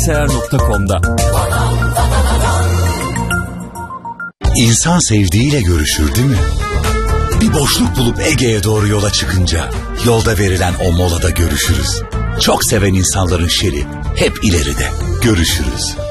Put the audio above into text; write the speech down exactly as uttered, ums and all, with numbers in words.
bilgisayar nokta com'da. İnsan sevdiğiyle görüşür değil mi? Bir boşluk bulup Ege'ye doğru yola çıkınca yolda verilen o molada görüşürüz. Çok seven insanların şeri hep ileride. Görüşürüz.